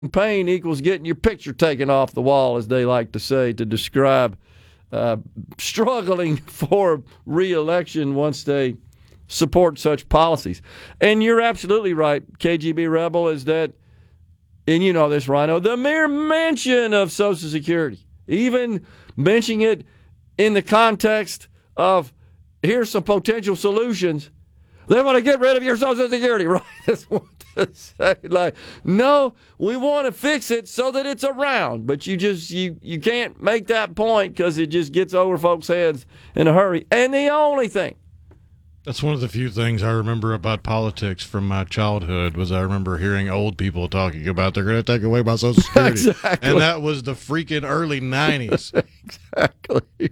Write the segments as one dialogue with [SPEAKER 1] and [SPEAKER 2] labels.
[SPEAKER 1] campaign equals getting your picture taken off the wall, as they like to say, to describe struggling for re-election once they support such policies. And you're absolutely right, KGB Rebel, is that, and you know this, Rhino, the mere mention of Social Security, even mentioning it in the context of here's some potential solutions, they want to get rid of your Social Security, right? That's what to say. Like, no, we want to fix it so that it's around, but you can't make that point because it just gets over folks' heads in a hurry. And the only thing,
[SPEAKER 2] that's one of the few things I remember about politics from my childhood was I remember hearing old people talking about they're going to take away my Social Security.
[SPEAKER 1] Exactly.
[SPEAKER 2] And that was the freaking early 90s.
[SPEAKER 1] Exactly.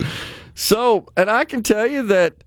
[SPEAKER 1] So, and I can tell you that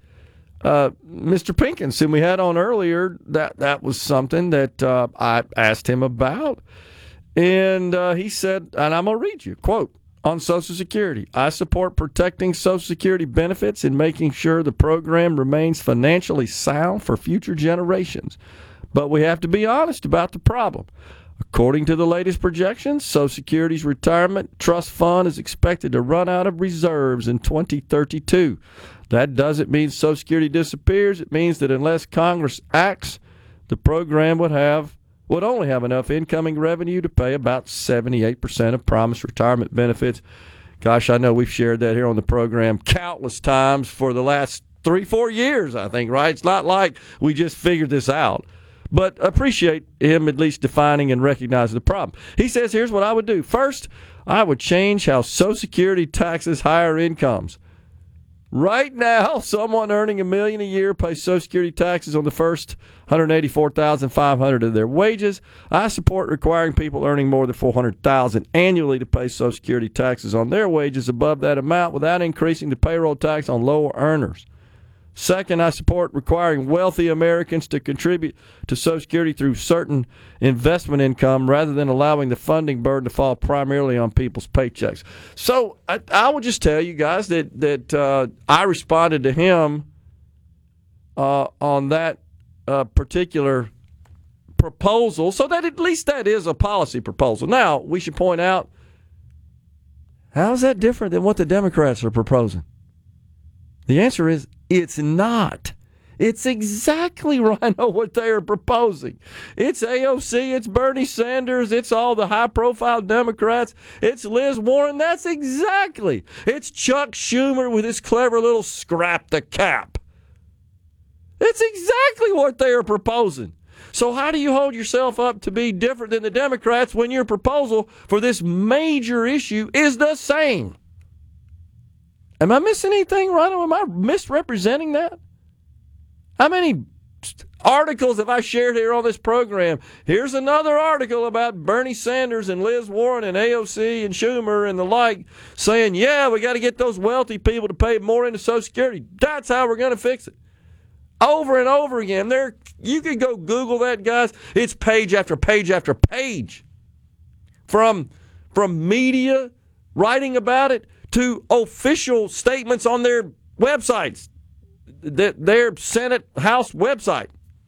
[SPEAKER 1] Mr. Pinkins, whom we had on earlier, that was something that I asked him about. And he said, and I'm going to read you, quote, on Social Security, I support protecting Social Security benefits and making sure the program remains financially sound for future generations. But we have to be honest about the problem. According to the latest projections, Social Security's retirement trust fund is expected to run out of reserves in 2032. That doesn't mean Social Security disappears. It means that unless Congress acts, the program would only have enough incoming revenue to pay about 78% of promised retirement benefits. Gosh, I know we've shared that here on the program countless times for the last 3-4 years, I think, right? It's not like we just figured this out. But appreciate him at least defining and recognizing the problem. He says, here's what I would do. First, I would change how Social Security taxes higher incomes. Right now, someone earning $1 million a year pays Social Security taxes on the first $184,500 of their wages. I support requiring people earning more than $400,000 annually to pay Social Security taxes on their wages above that amount without increasing the payroll tax on lower earners. Second, I support requiring wealthy Americans to contribute to Social Security through certain investment income rather than allowing the funding burden to fall primarily on people's paychecks. So I will just tell you guys that I responded to him on that particular proposal, so that at least that is a policy proposal. Now, we should point out, how is that different than what the Democrats are proposing? The answer is, it's not. It's exactly, Rhino, what they are proposing. It's AOC, it's Bernie Sanders, it's all the high-profile Democrats, it's Liz Warren. That's exactly. It's Chuck Schumer with his clever little scrap the cap. It's exactly what they are proposing. So how do you hold yourself up to be different than the Democrats when your proposal for this major issue is the same? Am I missing anything, Rhino? Am I misrepresenting that? How many articles have I shared here on this program? Here's another article about Bernie Sanders and Liz Warren and AOC and Schumer and the like saying, yeah, we got to get those wealthy people to pay more into Social Security. That's how we're going to fix it. Over and over again. You can go Google that, guys. It's page after page after page. From media writing about it to official statements on their websites, their Senate House website.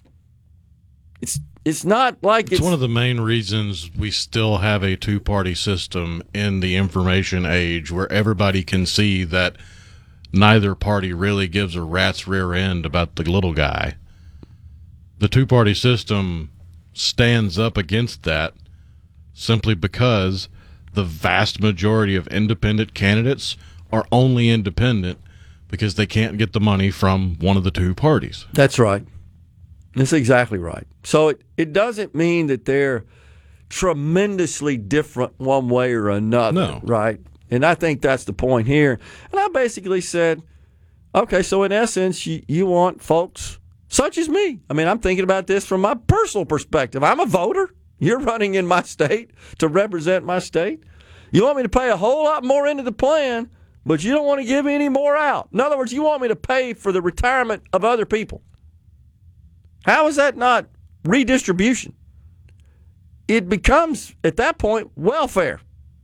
[SPEAKER 1] It's not like
[SPEAKER 2] it's one of the main reasons we still have a two-party system in the information age where everybody can see that neither party really gives a rat's rear end about the little guy. The two-party system stands up against that simply because the vast majority of independent candidates are only independent because they can't get the money from one of the two parties.
[SPEAKER 1] That's right. That's exactly right. So it doesn't mean that they're tremendously different one way or another,
[SPEAKER 2] no.
[SPEAKER 1] Right? And I think that's the point here. And I basically said, okay, so in essence, you want folks such as me. I mean, I'm thinking about this from my personal perspective. I'm a voter. You're running in my state to represent my state. You want me to pay a whole lot more into the plan, but you don't want to give any more out. In other words, you want me to pay for the retirement of other people. How is that not redistribution? It becomes, at that point, welfare.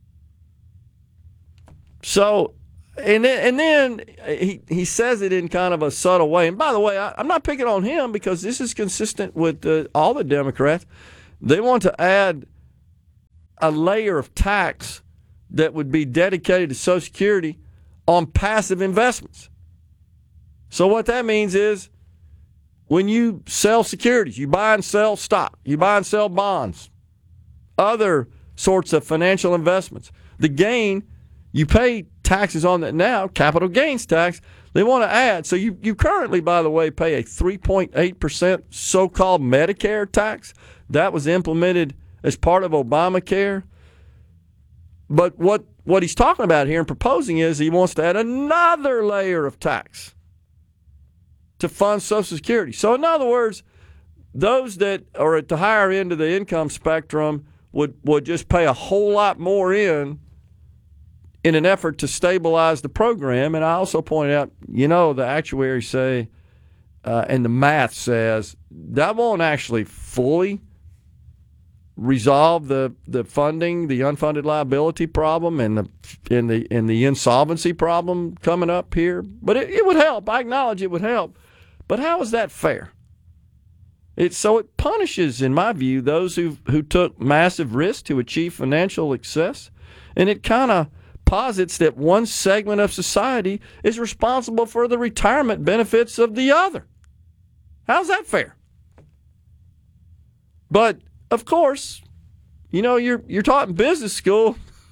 [SPEAKER 1] So, and then he says it in kind of a subtle way. And by the way, I'm not picking on him because this is consistent with all the Democrats. They want to add a layer of tax that would be dedicated to Social Security on passive investments. So what that means is when you sell securities, you buy and sell stock, you buy and sell bonds, other sorts of financial investments, the gain, you pay taxes on that now, capital gains tax, they want to add. So you currently, by the way, pay a 3.8% so-called Medicare tax. That was implemented as part of Obamacare. But what he's talking about here and proposing is he wants to add another layer of tax to fund Social Security. So in other words, those that are at the higher end of the income spectrum would just pay a whole lot more in an effort to stabilize the program. And I also pointed out, the actuaries say, and the math says, that won't actually fully resolve the funding, the unfunded liability problem, and the insolvency problem coming up here. But it would help. I acknowledge it would help. But how is that fair? It punishes, in my view, those who took massive risks to achieve financial success, and it kind of posits that one segment of society is responsible for the retirement benefits of the other. How's that fair? But of course, you're taught in business school.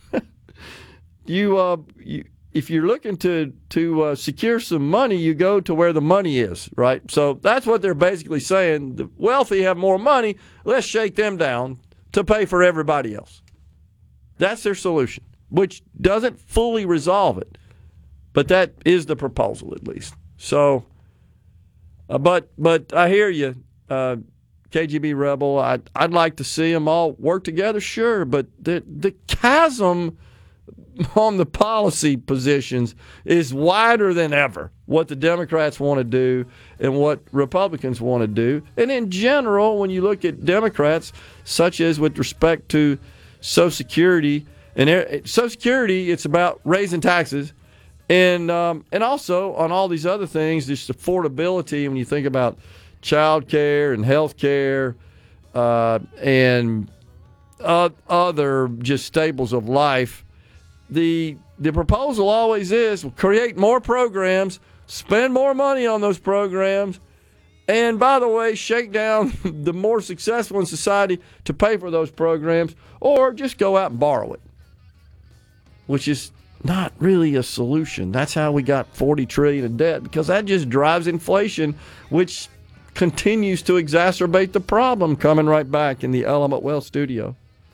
[SPEAKER 1] If you're looking to secure some money, you go to where the money is, right? So that's what they're basically saying. The wealthy have more money. Let's shake them down to pay for everybody else. That's their solution, which doesn't fully resolve it, but that is the proposal at least. So, but I hear you, KGB Rebel. I'd like to see them all work together, sure, but the chasm on the policy positions is wider than ever. What the Democrats want to do and what Republicans want to do, and in general, when you look at Democrats, such as with respect to Social Security. And Social Security, it's about raising taxes, and also on all these other things, just affordability. When you think about child care and health care and other just staples of life, the proposal always is create more programs, spend more money on those programs, and by the way, shake down the more successful in society to pay for those programs, or just go out and borrow it, which is not really a solution. That's how we got $40 trillion in debt, because that just drives inflation, which continues to exacerbate the problem. Coming right back in the Element Wealth studio.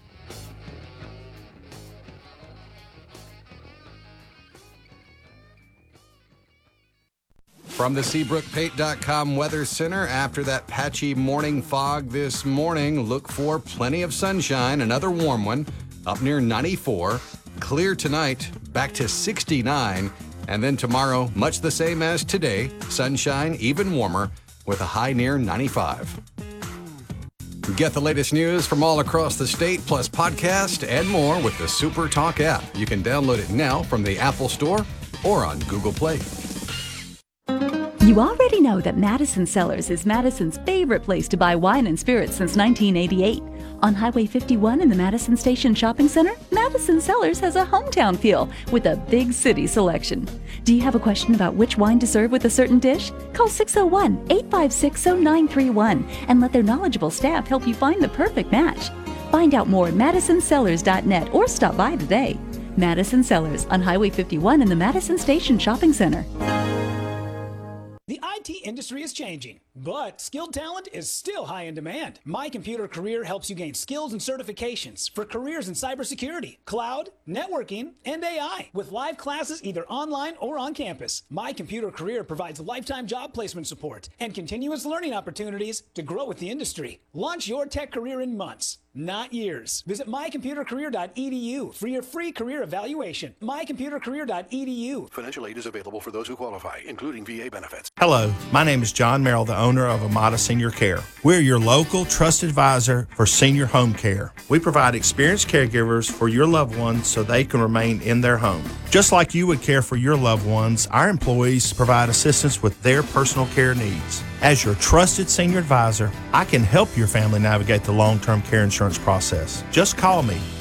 [SPEAKER 3] From the SeabrookPate.com Weather Center, after that patchy morning fog this morning, look for plenty of sunshine, another warm one, up near 94. Clear tonight, back to 69. And then tomorrow, much the same as today, sunshine, even warmer, with a high near 95. Get the latest news from all across the state, plus podcast and more with the Super Talk app. You can download it now from the Apple Store or on Google Play.
[SPEAKER 4] You already know that Madison Cellars is Madison's favorite place to buy wine and spirits since 1988. On Highway 51 in the Madison Station Shopping Center, Madison Cellars has a hometown feel with a big city selection. Do you have a question about which wine to serve with a certain dish? Call 601-856-0931 and let their knowledgeable staff help you find the perfect match. Find out more at madisonCellars.net or stop by today. Madison Cellars on Highway 51 in the Madison Station Shopping Center.
[SPEAKER 5] The IT industry is changing, but skilled talent is still high in demand. My Computer Career helps you gain skills and certifications for careers in cybersecurity, cloud, networking, and AI, with live classes either online or on campus. My Computer Career provides lifetime job placement support and continuous learning opportunities to grow with the industry. Launch your tech career in months, not years. Visit mycomputercareer.edu for your free career evaluation. mycomputercareer.edu.
[SPEAKER 6] Financial aid is available for those who qualify, including VA benefits.
[SPEAKER 7] Hello, my name is John Merrill, the owner of Amada Senior Care. We're your local trusted advisor for senior home care. We provide experienced caregivers for your loved ones so they can remain in their home. Just like you would care for your loved ones, our employees provide assistance with their personal care needs. As your trusted senior advisor, I can help your family navigate the long-term care insurance process. Just call me